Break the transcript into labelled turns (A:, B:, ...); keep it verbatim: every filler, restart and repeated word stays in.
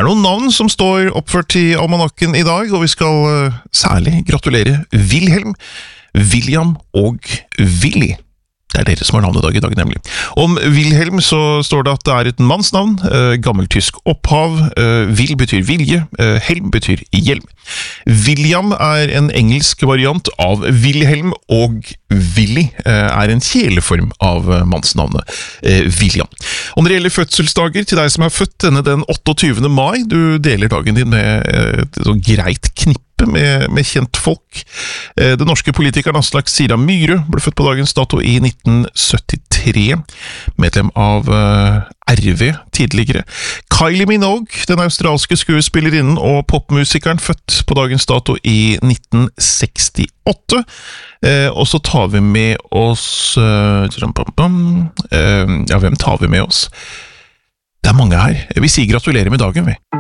A: er noen navn som står oppført i almanakken i dag, og vi skal uh, særlig gratulere Wilhelm, William og Willy. Det er dere som har navnedag i dag, nemlig. Om Wilhelm så står det at det er et mannsnavn, uh, gammeltysk opphav, uh, Will betyr vilje, uh, Helm betyr hjelm. William er en engelsk variant av Wilhelm, og Willy uh, er en kjeleform av uh, mannsnavnet uh, William. Og når det gjelder fødselsdager til deg som er født denne den otteogtyvende mai, du deler dagen din med uh, et så greit knippe med, med kjent folk. Uh, den norske politikeren Aslak Sira Myhre ble født på dagens dato i nitten syttitre, medlem av uh, R V tidligere. Kylie Minogue, den australske skuespillerinnen og popmusikeren, født på dagens dato i nitten sekstiåtte. Eh, og så tar vi med oss uh, uh, ja, hvem tar vi med oss? Det er mange her. Vi sier gratulerer med dagen, vi.